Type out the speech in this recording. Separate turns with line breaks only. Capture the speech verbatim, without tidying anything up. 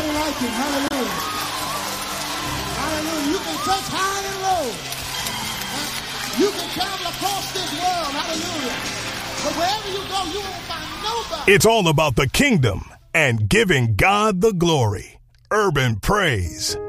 Anybody like him? Hallelujah. Hallelujah. You can touch high and low. You can travel across this world. Hallelujah. But wherever you go, you won't find nobody.
It's all about the kingdom and giving God the glory. Urban Praise.